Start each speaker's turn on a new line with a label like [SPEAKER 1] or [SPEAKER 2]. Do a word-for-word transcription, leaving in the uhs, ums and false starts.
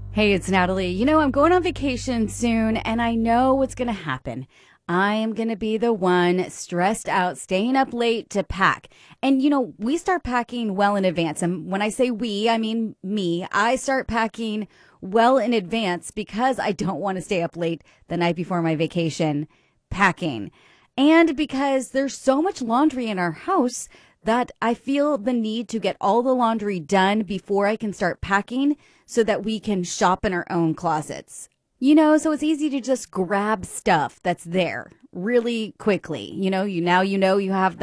[SPEAKER 1] Hey, it's Natalie. You know, I'm going on vacation soon, and I know what's going to happen. I am going to be the one stressed out, staying up late to pack. And, you know, we start packing well in advance. And when I say we, I mean me. I start packing well in advance because I don't want to stay up late the night before my vacation packing. And because there's so much laundry in our house that I feel the need to get all the laundry done before I can start packing so that we can shop in our own closets. You know, so it's easy to just grab stuff that's there really quickly. You know, you now you know you have